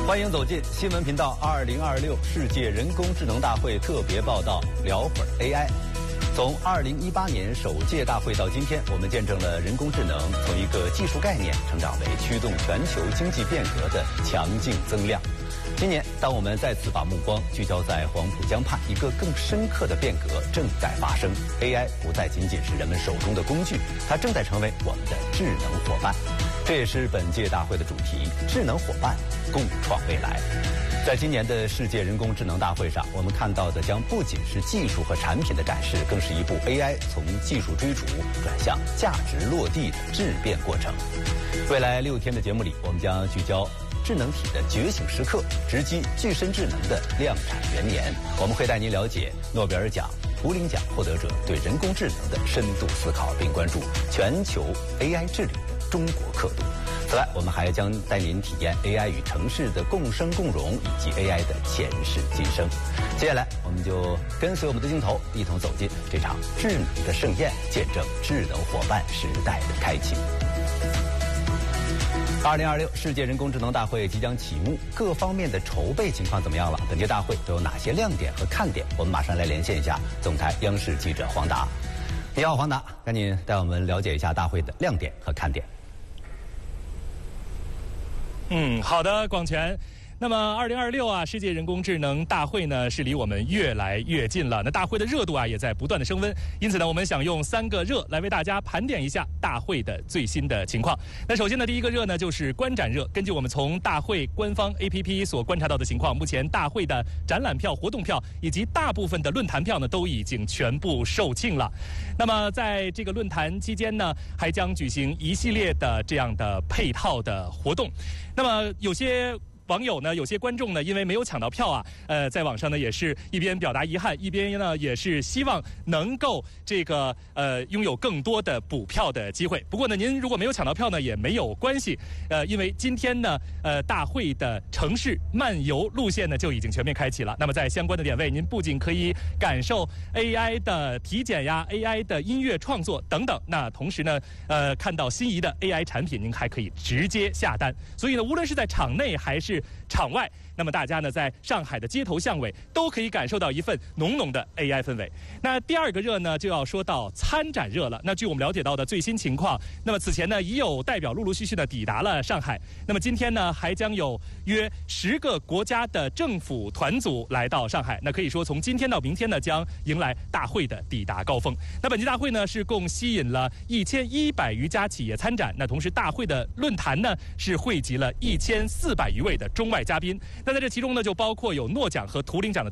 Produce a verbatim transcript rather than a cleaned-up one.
欢迎走进新闻频道二零二六世界人工智能大会特别报道，聊会儿 A I。从二零一八年首届大会到今天，我们见证了人工智能从一个技术概念成长为驱动全球经济变革的强劲增量。今年，当我们再次把目光聚焦在黄浦江畔，一个更深刻的变革正在发生。A I 不再仅仅是人们手中的工具，它正在成为我们的智能伙伴。这也是本届大会的主题：智能伙伴，共创未来。在今年的世界人工智能大会上，我们看到的将不仅是技术和产品的展示，更是一部 A I 从技术追逐转向价值落地的质变过程。未来六天的节目里，我们将聚焦智能体的觉醒时刻，直击具身智能的量产元年。我们会带您了解诺贝尔奖、图灵奖获得者对人工智能的深度思考，并关注全球 A I 治理的中国刻度。此外，我们还将带您体验 A I 与城市的共生共荣，以及 A I 的前世今生。接下来，我们就跟随我们的镜头，一同走进这场智能的盛宴，见证智能伙伴时代的开启。二零二六世界人工智能大会即将启幕，各方面的筹备情况怎么样了？本届大会都有哪些亮点和看点？我们马上来连线一下总台央视记者黄达。你好，黄达，赶紧带我们了解一下大会的亮点和看点。 嗯，好的，广泉。那么二零二六啊，世界人工智能大会呢是离我们越来越近了。那大会的热度啊也在不断的升温，因此呢，我们想用三个热来为大家盘点一下大会的最新的情况。那首先呢，第一个热呢就是观展热。根据我们从大会官方 A P P 所观察到的情况，目前大会的展览票、活动票以及大部分的论坛票呢都已经全部售罄了。那么在这个论坛期间呢，还将举行一系列的这样的配套的活动。那么有些网友呢，有些观众呢，因为没有抢到票啊，呃，在网上呢也是一边表达遗憾，一边呢也是希望能够这个呃拥有更多的补票的机会。不过呢，您如果没有抢到票呢，也没有关系，呃，因为今天呢，呃，大会的城市漫游路线呢就已经全面开启了。那么在相关的点位，您不仅可以感受 A I 的体检呀、A I 的音乐创作等等，那同时呢，呃，看到心仪的 A I 产品，您还可以直接下单。所以呢，无论是在场内还是场外，那么大家呢在上海的街头巷尾都可以感受到一份浓浓的 A I 氛围。那第二个热呢，就要说到参展热了。那据我们了解到的最新情况，那么此前呢已有代表陆陆续续的抵达了上海。那么今天呢，还将有约十个国家的政府团组来到上海。那可以说从今天到明天呢，将迎来大会的抵达高峰。那本届大会呢是共吸引了一千一百余家企业参展。那同时大会的论坛呢是汇集了一千四百余位的中外嘉宾。那在这其中呢，就包括有诺奖和图灵奖的